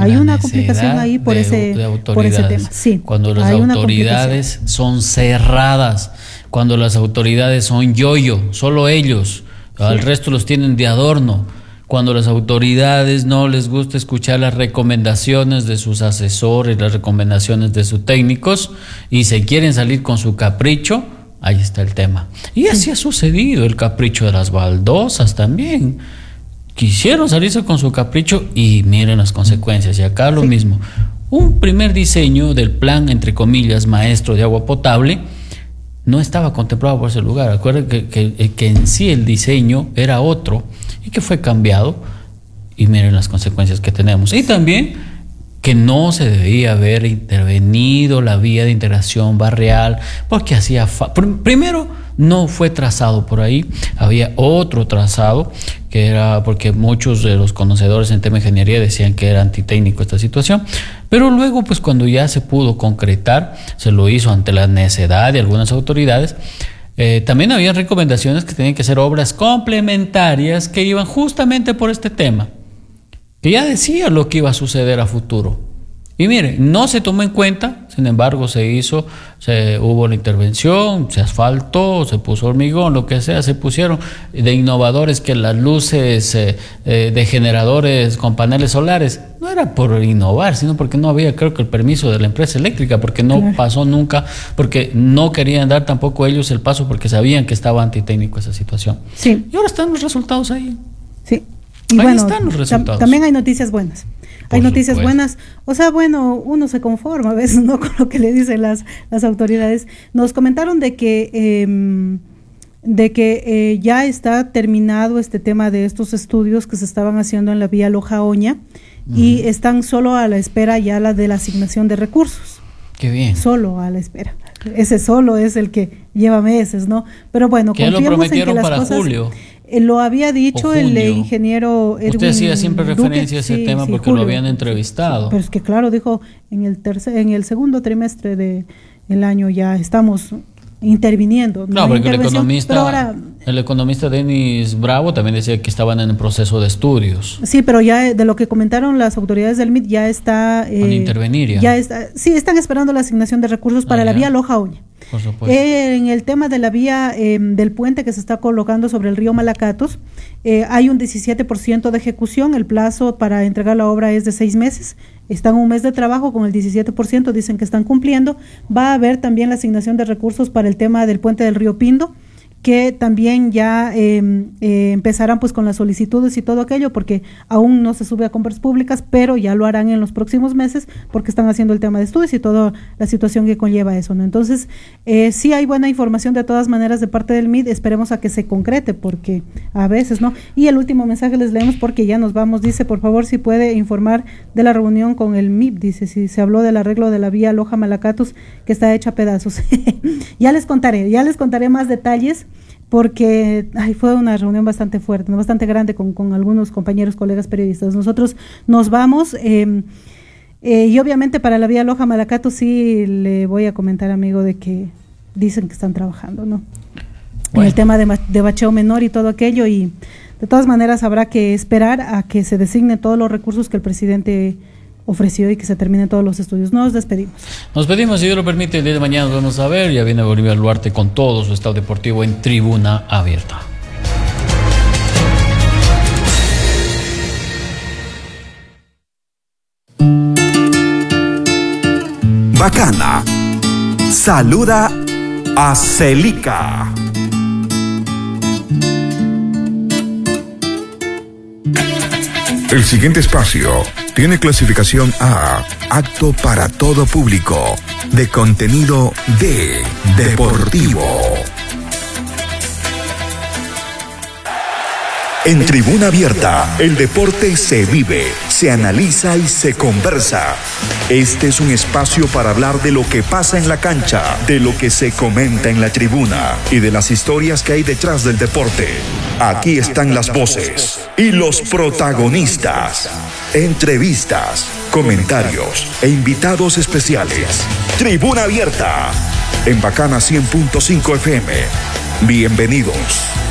hay una complicación ahí por ese tema. Sí, cuando las autoridades son cerradas, cuando las autoridades son yo-yo, solo ellos, al resto los tienen de adorno. Cuando las autoridades no les gusta escuchar las recomendaciones de sus asesores, las recomendaciones de sus técnicos y se quieren salir con su capricho, ahí está el tema. Y así ha sucedido el capricho de las baldosas también. Quisieron salirse con su capricho y miren las consecuencias. Y acá lo mismo. Un primer diseño del plan, entre comillas, maestro de agua potable, no estaba contemplado por ese lugar. Acuérdense que en sí el diseño era otro y que fue cambiado y miren las consecuencias que tenemos. Y también que no se debía haber intervenido la vía de integración barrial porque hacía primero no fue trazado por ahí, había otro trazado que era porque muchos de los conocedores en tema de ingeniería decían que era antitécnico esta situación, pero luego pues cuando ya se pudo concretar, se lo hizo ante la necedad de algunas autoridades. También había recomendaciones que tenían que ser obras complementarias que iban justamente por este tema, que ya decía lo que iba a suceder a futuro. Y mire, no se tomó en cuenta, sin embargo hubo la intervención, se asfaltó, se puso hormigón, lo que sea, se pusieron de innovadores que las luces de generadores con paneles solares, no era por innovar, sino porque no había, creo que el permiso de la empresa eléctrica, porque no pasó nunca, porque no querían dar tampoco ellos el paso, porque sabían que estaba antitécnico esa situación. Sí. Y ahora están los resultados ahí. Sí. Y ahí están los resultados. También hay noticias buenas. Hay noticias buenas. O sea, bueno, uno se conforma a veces, ¿no?, con lo que le dicen las autoridades. Nos comentaron de que ya está terminado este tema de estos estudios que se estaban haciendo en la vía Loja-Oña y están solo a la espera ya de la asignación de recursos. Qué bien. Solo a la espera. Ese solo es el que lleva meses, ¿no? Pero bueno, que lo prometieron en que para julio. Lo había dicho el ingeniero Edwin. Usted hacía siempre referencia a ese tema porque julio, lo habían entrevistado. Sí, pero es que claro, dijo, en el segundo trimestre del año ya estamos interviniendo. No, porque el economista Denis Bravo también decía que estaban en el proceso de estudios. Sí, pero ya de lo que comentaron las autoridades del MIT ya está... Van a intervenir ya. Sí, están esperando la asignación de recursos para la vía Loja-Oña. Por supuesto. En el tema de la vía del puente que se está colocando sobre el río Malacatos, hay un 17% de ejecución, el plazo para entregar la obra es de 6 meses, están un mes de trabajo con el 17%, dicen que están cumpliendo. Va a haber también la asignación de recursos para el tema del puente del río Pindo, que también ya empezarán pues con las solicitudes y todo aquello, porque aún no se sube a compras públicas, pero ya lo harán en los próximos meses porque están haciendo el tema de estudios y toda la situación que conlleva eso, ¿no? Entonces, sí hay buena información de todas maneras de parte del MIT, esperemos a que se concrete porque a veces, ¿no? Y el último mensaje les leemos porque ya nos vamos, dice, por favor, si puede informar de la reunión con el MIP, dice, si se habló del arreglo de la vía Loja-Malacatos que está hecha a pedazos. Ya les contaré más detalles, porque fue una reunión bastante fuerte, ¿no?, bastante grande con algunos compañeros, colegas periodistas. Nosotros nos vamos y obviamente para la vía Loja-Malacatos sí le voy a comentar, amigo, de que dicen que están trabajando, ¿no? Bueno. En el tema de bacheo menor y todo aquello, y de todas maneras habrá que esperar a que se designen todos los recursos que el presidente ofreció y que se terminen todos los estudios. Nos despedimos. Nos pedimos, si Dios lo permite, el día de mañana nos vamos a ver. Ya viene Bolívar Luarte con todo su estado deportivo en Tribuna Abierta. Bacana saluda a Celica. El siguiente espacio tiene clasificación A, apto para todo público, de contenido D, deportivo. En Tribuna Abierta, el deporte se vive, se analiza y se conversa. Este es un espacio para hablar de lo que pasa en la cancha, de lo que se comenta en la tribuna y de las historias que hay detrás del deporte. Aquí están las voces y los protagonistas, entrevistas, comentarios e invitados especiales. Tribuna Abierta, en Bacana 100.5 FM. Bienvenidos.